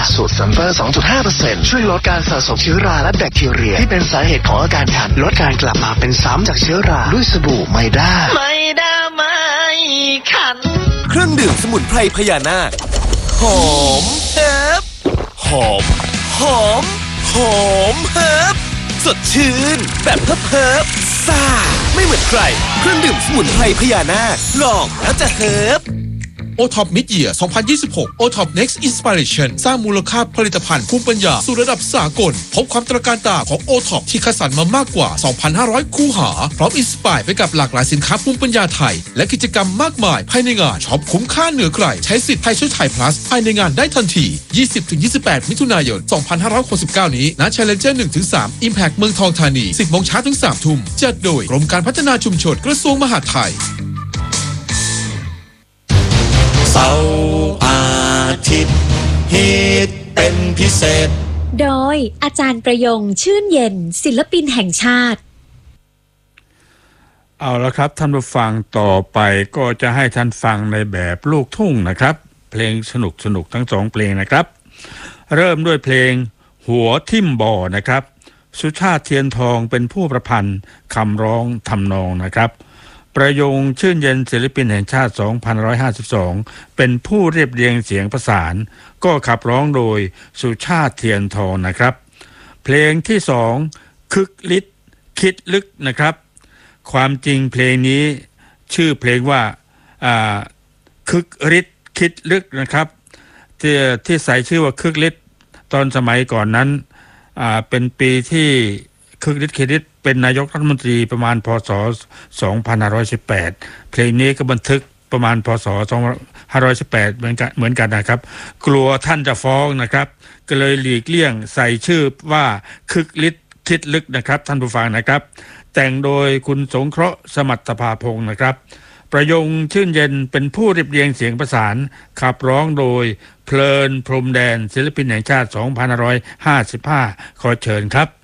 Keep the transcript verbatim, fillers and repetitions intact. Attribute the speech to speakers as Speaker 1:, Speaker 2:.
Speaker 1: สูตรซัลเฟอร์ สองจุดห้าเปอร์เซ็นต์ ช่วยลดการสะสมเชื้อราและแบคทีเรียที่เป็นสาเหตุของอาการคันลดการกลับมาเป็นซ้ำจากเชื้อราด้วยสบู่ไมด้าไมด้าไม่คัน
Speaker 2: เครื่องดื่มสมุนไพรพญานาคหอมเฮิบหอมหอมหอมเฮิบสดชื่นแบบเฮิบเฮิบซ่าไม่เหมือนใครเครื่องดื่มสมุนไพรพญานาคลองแล้วจะเฮิบ
Speaker 3: โอ ท็อป Mid-Year สองพันยี่สิบหก โอ ท็อป Next Inspiration สร้างมูลค่าผลิตภัณฑ์ภูมิปัญญาสู่ระดับสากลพบความตระการตาของ โอ ท็อป ที่คัดสรรมามากกว่า สองพันห้าร้อย คู่หาพร้อมอินสไปร์ไปกับหลากหลายสินค้าภูมิปัญญาไทยและกิจกรรมมากมายภายในงานช็อปคุ้มค่าเหนือใครใช้สิทธิ์ไทยช่วยไทย plus ภายในงานได้ทันที ยี่สิบถึงยี่สิบแปด มิถุนายน สองพันห้าร้อยหกสิบเก้า นี้ณ Challenger หนึ่งถึงสาม Impact เมืองทองธานี สิบโมงเช้าถึงสามทุ่มจัดโดยกรมการพัฒนาชุมชนกระทรวงมหาดไทย
Speaker 4: เสาร์อาทิตย์ฮิตเป็นพิเศษ
Speaker 5: โดยอาจารย์ประยงชื่นเย็นศิลปินแห่งชาติ
Speaker 6: เอาละครับท่านผู้ฟังต่อไปก็จะให้ท่านฟังในแบบลูกทุ่งนะครับเพลงสนุกสนุกทั้งสองเพลงนะครับเริ่มด้วยเพลงหัวทิ่มบ่อนะครับสุชาติเทียนทองเป็นผู้ประพันธ์คำร้องทำนองนะครับประยงชื่นเย็นศิลปินแห่งชาติสองพันหนึ่งร้อยห้าสิบสองเป็นผู้เรียบเรียงเสียงประสานก็ขับร้องโดยสุชาติเทียนทองนะครับเพลงที่สองคึกฤทธิ์คิดลึกนะครับความจริงเพลงนี้ชื่อเพลงว่าคึกฤทธิ์คิดลึกนะครับที่ที่ใส่ชื่อว่าคึกฤทธิ์ตอนสมัยก่อนนั้นเป็นปีที่คึกฤทธิ์คิดฤทธิ์เป็นนายกรัฐมนตรีประมาณพ.ศ. สองพันห้าร้อยสิบแปดเพลงนี้ก็บันทึกประมาณพ.ศ. สองพันห้าร้อยสิบแปดเหมือนกันเหมือนกันนะครับกลัวท่านจะฟ้องนะครับก็เลยหลีกเลี่ยงใส่ชื่อว่าคึกฤทธิ์คิดลึกนะครับท่านผู้ฟังนะครับแต่งโดยคุณสงเคราะห์สมัติภาพงศ์นะครับประยงชื่นเย็นเป็นผู้เรียบเรียงเสียงประสานขับร้องโดยเพลินพรมแดนศิลปินแห่งชาติสองพันห้าร้อยห้าสิบห้าขอเชิญครับ